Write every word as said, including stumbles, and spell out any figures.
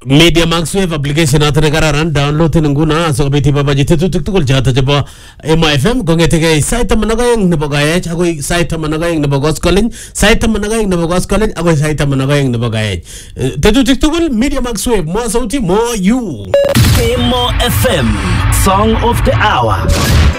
Media Max Wave application atene kararan download nguna asikobit ibabaji tetutik tugul chata chebo M F M kongetege sait taman ak aeng nebo gaech agoi sait taman ak aeng nebo koskoleny sait taman ak aeng nebo koskoleny agoi sait taman ak aeng nebo gaech tetutik tugul Media Max Wave mo sauti mo you M F M Song of the Hour.